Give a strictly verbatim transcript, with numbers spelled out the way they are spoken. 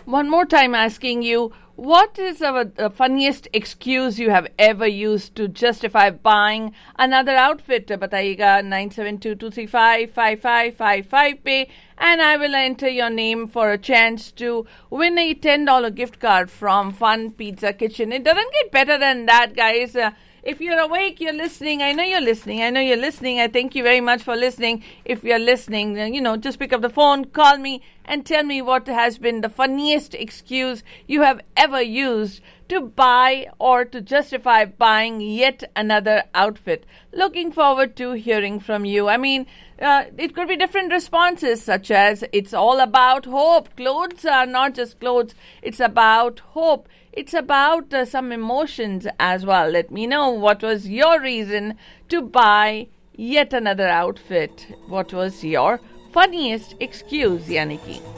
One more time asking you, what is the uh, funniest excuse you have ever used to justify buying another outfit? Bataiga nine seven two two three five five five five five पे and I will enter your name for a chance to win a ten dollars gift card from Fun Pizza Kitchen. It doesn't get better than that, guys. Uh, If you're awake, you're listening. I know you're listening. I know you're listening. I thank you very much for listening. If you're listening, you know, just pick up the phone, call me, and tell me what has been the funniest excuse you have ever used to buy or to justify buying yet another outfit. Looking forward to hearing from you. I mean, uh, it could be different responses, such as it's all about hope. Clothes are not just clothes. It's about hope. It's about uh, some emotions as well. Let me know what was your reason to buy yet another outfit. What was your funniest excuse, Yaniki?